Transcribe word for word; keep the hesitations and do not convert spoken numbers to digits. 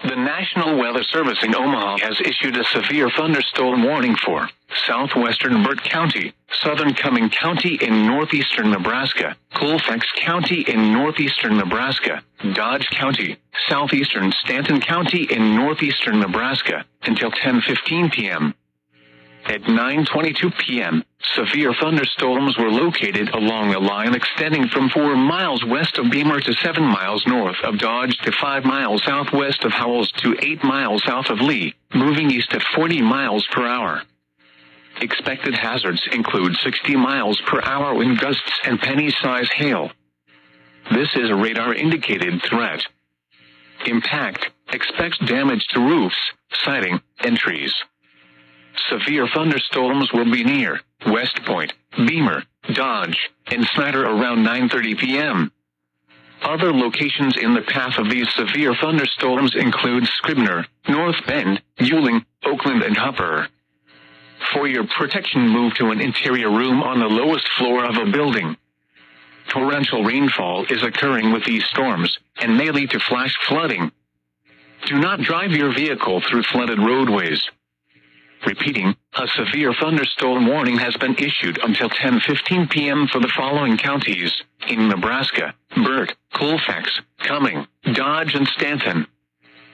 The National Weather Service in Omaha has issued a severe thunderstorm warning for southwestern Burt County, southern Cumming County in northeastern Nebraska, Colfax County in northeastern Nebraska, Dodge County, southeastern Stanton County in northeastern Nebraska, until ten fifteen p m At nine twenty-two p m, severe thunderstorms were located along a line extending from four miles west of Beamer to seven miles north of Dodge to five miles southwest of Howells to eight miles south of Lee, moving east at forty miles per hour. Expected hazards include sixty miles per hour wind gusts and penny-size hail. This is a radar-indicated threat. Impact: expect damage to roofs, siding, and trees. Severe thunderstorms will be near West Point, Beamer, Dodge, and Snyder around nine thirty p m Other locations in the path of these severe thunderstorms include Scribner, North Bend, Yuling, Oakland, and Hopper. For your protection, move to an interior room on the lowest floor of a building. Torrential rainfall is occurring with these storms, and may lead to flash flooding. Do not drive your vehicle through flooded roadways. Repeating, a severe thunderstorm warning has been issued until ten fifteen p m for the following counties in Nebraska: Burt, Colfax, Cumming, Dodge, and Stanton.